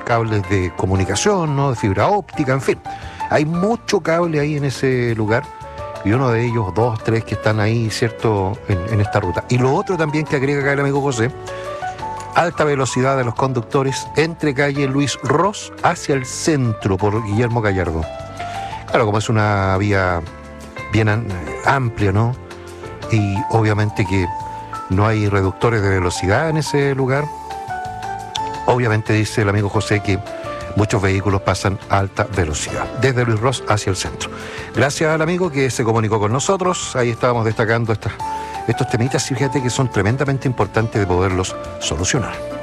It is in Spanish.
cables de comunicación, ¿no? De fibra óptica, en fin. Hay mucho cable ahí en ese lugar y uno de ellos, 2, 3 que están ahí, ¿cierto?, en esta ruta. Y lo otro también que agrega acá el amigo José, alta velocidad de los conductores entre calle Luis Ros hacia el centro por Guillermo Gallardo. Claro, como es una vía bien amplia, ¿no? Y obviamente que no hay reductores de velocidad en ese lugar. Obviamente dice el amigo José que muchos vehículos pasan a alta velocidad, desde Luis Ros hacia el centro. Gracias al amigo que se comunicó con nosotros. Ahí estábamos destacando estos temitas, y fíjate que son tremendamente importantes de poderlos solucionar.